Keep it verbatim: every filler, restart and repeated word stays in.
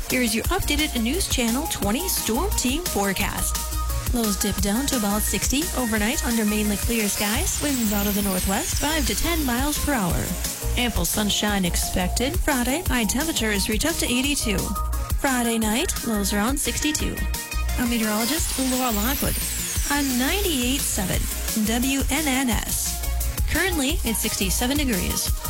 Here's your updated News Channel twenty Storm Team forecast. Lows dip down to about sixty overnight under mainly clear skies. Winds out of the northwest, five to ten miles per hour. Ample sunshine expected. Friday, high temperatures reach up to eighty-two. Friday night, lows around sixty-two. I'm meteorologist Laura Lockwood on ninety-eight point seven W N N S. Currently, it's sixty-seven degrees.